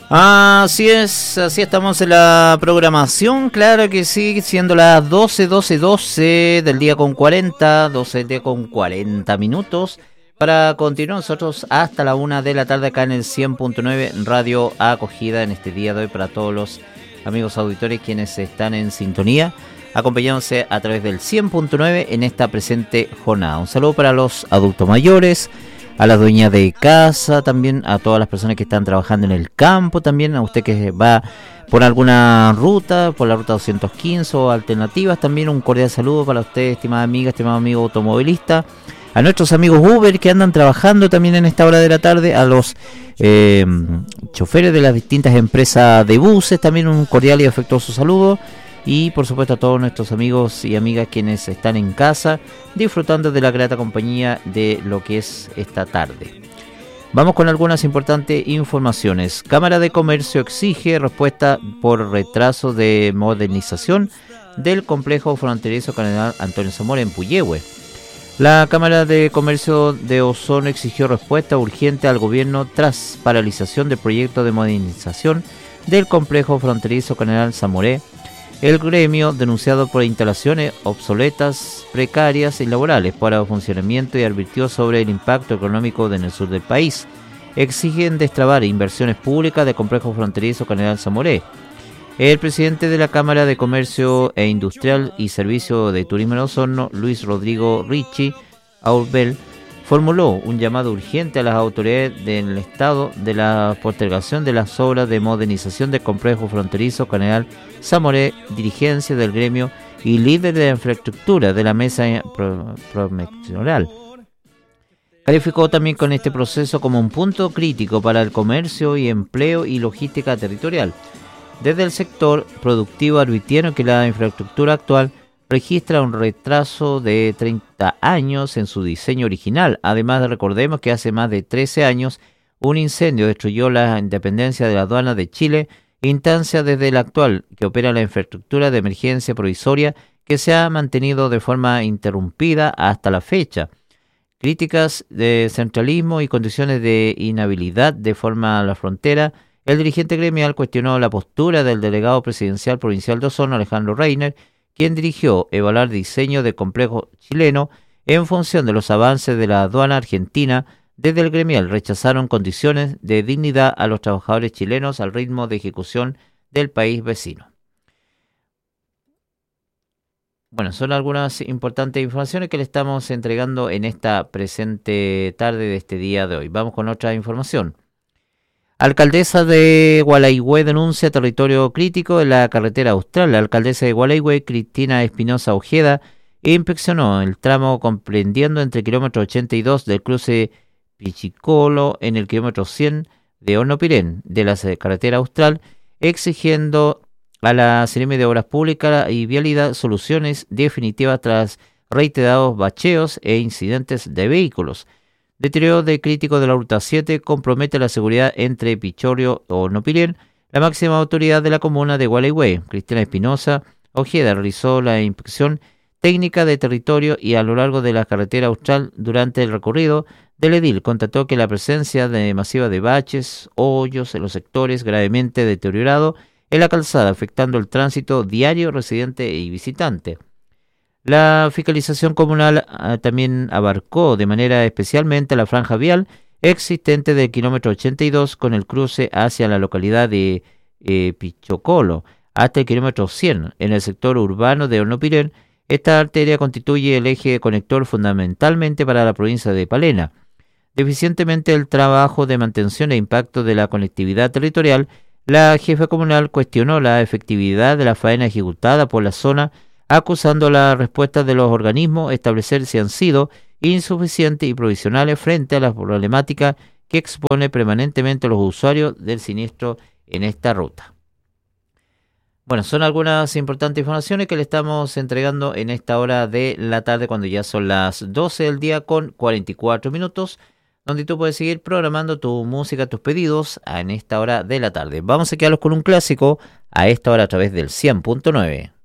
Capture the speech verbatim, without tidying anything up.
Así es, así estamos en la programación, claro que sí, siendo las doce, doce, doce del día con cuarenta, doce del día con cuarenta minutos, para continuar nosotros hasta la una de la tarde acá en el cien punto nueve Radio Acogida en este día de hoy para todos los amigos auditores quienes están en sintonía, acompañándose a través del cien punto nueve en esta presente jornada. Un saludo para los adultos mayores, a las dueñas de casa, también a todas las personas que están trabajando en el campo, también a usted que va por alguna ruta, por la ruta doscientos quince o alternativas, también un cordial saludo para usted, estimada amiga, estimado amigo automovilista, a nuestros amigos Uber que andan trabajando también en esta hora de la tarde, a los eh, choferes de las distintas empresas de buses, también un cordial y afectuoso saludo. Y por supuesto a todos nuestros amigos y amigas quienes están en casa disfrutando de la grata compañía de lo que es esta tarde. Vamos con algunas importantes informaciones. Cámara de Comercio exige respuesta por retraso de modernización del complejo fronterizo Cardenal Antonio Zamora en Puyehue. La Cámara de Comercio de Osorno exigió respuesta urgente al gobierno tras paralización del proyecto de modernización del complejo fronterizo Cardenal Zamora. El gremio, denunciado por instalaciones obsoletas, precarias y laborales para funcionamiento, y advirtió sobre el impacto económico en el sur del país. Exigen destrabar inversiones públicas de complejo fronterizo Cardenal Zamora. El presidente de la Cámara de Comercio e Industrial y Servicio de Turismo de Osorno, Luis Rodrigo Ricci Aurbel, formuló un llamado urgente a las autoridades del Estado de la postergación de las obras de modernización del complejo fronterizo Cardenal Zamora, dirigencia del gremio y líder de la infraestructura de la mesa promocional. Calificó también con este proceso como un punto crítico para el comercio y empleo y logística territorial. Desde el sector productivo advirtieron que la infraestructura actual registra un retraso de treinta años en su diseño original. Además, recordemos que hace más de trece años un incendio destruyó la independencia de la aduana de Chile, instancia desde la actual que opera la infraestructura de emergencia provisoria que se ha mantenido de forma interrumpida hasta la fecha. Críticas de centralismo y condiciones de inhabilidad de forma a la frontera. El dirigente gremial cuestionó la postura del delegado presidencial provincial de Osorno, Alejandro Reiner, quien dirigió evaluar diseño de complejo chileno en función de los avances de la aduana argentina. Desde el gremial rechazaron condiciones de dignidad a los trabajadores chilenos al ritmo de ejecución del país vecino. Bueno, son algunas importantes informaciones que le estamos entregando en esta presente tarde de este día de hoy. Vamos con otra información. Alcaldesa de Gualeguay denuncia territorio crítico en la carretera austral. La alcaldesa de Gualeguay, Cristina Espinosa Ojeda, inspeccionó el tramo comprendiendo entre el kilómetro ochenta y dos del cruce Pichicolo en el kilómetro cien de Hornopirén de la carretera austral, exigiendo a la Seremi de Obras Públicas y Vialidad soluciones definitivas tras reiterados bacheos e incidentes de vehículos. Deterioro de crítico de la Ruta siete compromete la seguridad entre Pichorrio o Hornopirén. La máxima autoridad de la comuna de Gualeguay, Cristina Espinosa Ojeda, realizó la inspección técnica de territorio y a lo largo de la carretera austral. Durante el recorrido del edil constató que la presencia de masiva de baches, hoyos en los sectores gravemente deteriorado en la calzada, afectando el tránsito diario residente y visitante. La fiscalización comunal uh, también abarcó de manera especialmente la franja vial existente del kilómetro ochenta y dos con el cruce hacia la localidad de eh, Pichocolo hasta el kilómetro cien en el sector urbano de Hornopirén. Esta arteria constituye el eje conector fundamentalmente para la provincia de Palena. Deficientemente el trabajo de mantención e impacto de la conectividad territorial, la jefa comunal cuestionó la efectividad de la faena ejecutada por la zona, acusando la respuesta de los organismos establecer si han sido insuficientes y provisionales frente a la problemática que expone permanentemente a los usuarios del siniestro en esta ruta. Bueno, son algunas importantes informaciones que le estamos entregando en esta hora de la tarde, cuando ya son las doce del día con cuarenta y cuatro minutos, donde tú puedes seguir programando tu música, tus pedidos en esta hora de la tarde. Vamos a quedarnos con un clásico a esta hora a través del cien punto nueve.